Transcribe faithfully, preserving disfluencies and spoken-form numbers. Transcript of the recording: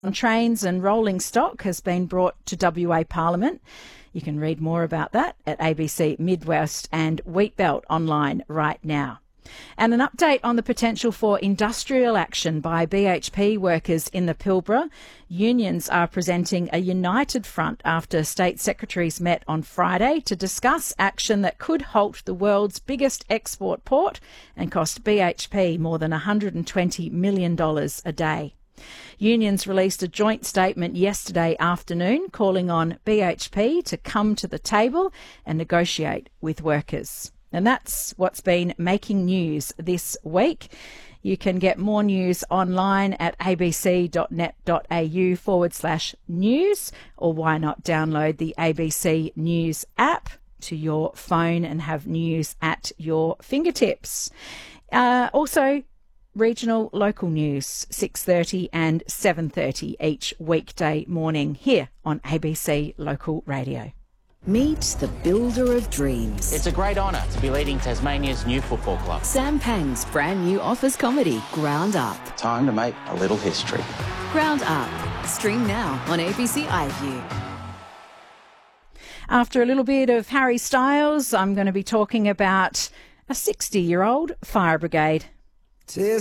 on trains and rolling stock has been brought to W A Parliament. You can read more about that at A B C Midwest and Wheatbelt online right now. And an update on the potential for industrial action by B H P workers in the Pilbara. Unions are presenting a united front after state secretaries met on Friday to discuss action that could halt the world's biggest export port and cost B H P more than one hundred twenty million dollars a day. Unions released a joint statement yesterday afternoon calling on B H P to come to the table and negotiate with workers. And that's what's been making news this week. You can get more news online at abc.net.au forward slash news, or why not download the A B C News app to your phone and have news at your fingertips. Uh, also, regional local news, six thirty and seven thirty each weekday morning here on A B C Local Radio. Meet the builder of dreams. It's a great honour to be leading Tasmania's new football club. Sam Pang's brand new office comedy, Ground Up. Time to make a little history. Ground Up. Stream now on A B C iView. After a little bit of Harry Styles, I'm going to be talking about a sixty-year-old fire brigade.